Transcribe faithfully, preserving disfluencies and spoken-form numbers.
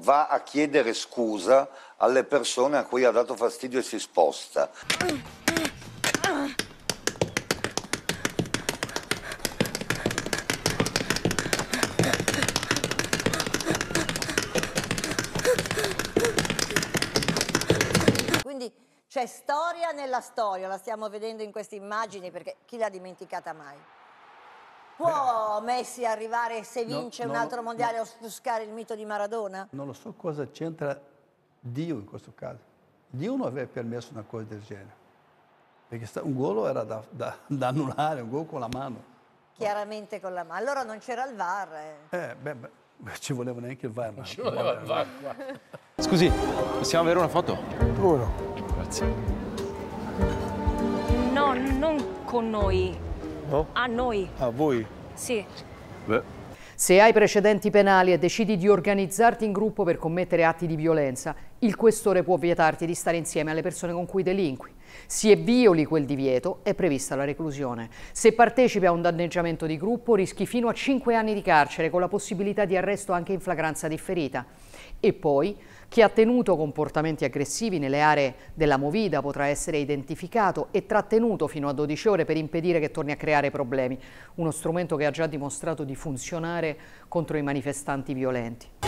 va a chiedere scusa alle persone a cui ha dato fastidio e si sposta. Quindi c'è storia nella storia, la stiamo vedendo in queste immagini, perché chi l'ha dimenticata mai? Può Messi arrivare, se vince no, un altro no, mondiale, no. a offuscare il mito di Maradona? Non lo so cosa c'entra Dio in questo caso. Dio non aveva permesso una cosa del genere. Perché un gol era da, da, da annullare, un gol con la mano. Chiaramente con la mano. Allora non c'era il V A R. Eh. Eh, beh, beh, ci voleva neanche il V A R. Non ci voleva il V A R. Scusi, possiamo avere una foto? Come no? Grazie. No, non con noi. No? A noi. A voi? Sì. Beh. Se hai precedenti penali e decidi di organizzarti in gruppo per commettere atti di violenza, il questore può vietarti di stare insieme alle persone con cui delinqui. Se violi quel divieto, è prevista la reclusione. Se partecipi a un danneggiamento di gruppo, rischi fino a cinque anni di carcere, con la possibilità di arresto anche in flagranza differita. E poi, chi ha tenuto comportamenti aggressivi nelle aree della movida potrà essere identificato e trattenuto fino a dodici ore per impedire che torni a creare problemi. Uno strumento che ha già dimostrato di funzionare contro i manifestanti violenti.